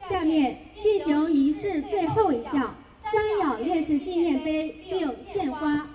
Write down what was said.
下面进行仪式最后一项，张扬烈士纪念碑并献花。